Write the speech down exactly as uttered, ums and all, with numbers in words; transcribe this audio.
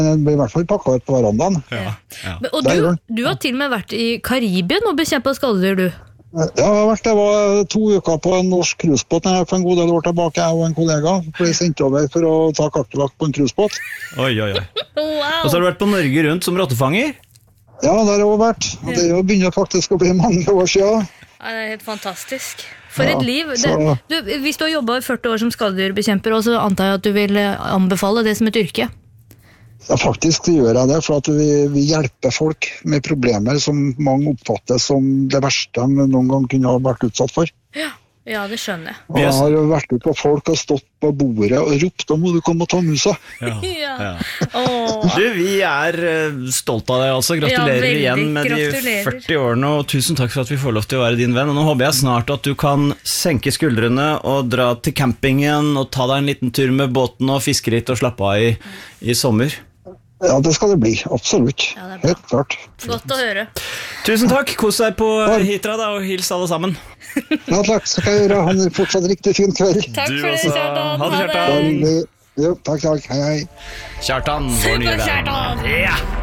den blir i hvert fall pakket ut på verandaen. Ja. Ja. Og du, du har til og med vært i Karibien og bekjempet skalldyr, du. Ja, jeg har vært, det var to uker på en norsk cruisebåt for en god del år tilbake, jeg og en kollega ble sendt over for å ta kakerlakk på en cruisebåt. Oi, oi, oi. Wow. Og så har du vært på Norge rundt som rottefanger? Ja, det har jeg også vært. Og det begynner faktisk å bli mange år siden. Ja, det er helt fantastisk. For Ja, et liv. så- Det, du, hvis du har jobbet i førti år som skaldyrbekjemper, så antar jeg at du vil anbefale det som et yrke. Ja, faktisk gjør jeg det, for at vi, vi hjelper folk med problemer som mange oppfatter som det verste de noen gang kunne ha vært utsatt for. Ja, ja det skjønner jeg. Og jeg har jo vært ute på folk og stått på bordet og ropt, da må du komme og ta musa. Ja. Ja. Ja. Åh. Du, vi er eh, stolt av deg altså. Gratulerer Ja, veldig. igjen med Gratulerer. de førti årene, og tusen takk for at vi får lov til å være din venn. Og nå håper jeg snart at du kan senke skuldrene og dra til campingen og ta deg en liten tur med båten og fiske litt og slappe av i, i sommer. Ja, det skal det bli, absolutt. Ja, det er bra. Helt klart. Godt å høre. Tusen takk, kos deg på Hitra da, og hils alle sammen. Ja, takk skal jeg gjøre. Han er fortsatt riktig fin kveld. Takk Du for det, også. Kjartan. Ha det, Kjartan. Veldig- Jo, takk, takk. Hei, hei. Kjartan, vår nye venn. Super-Kjartan. Ja.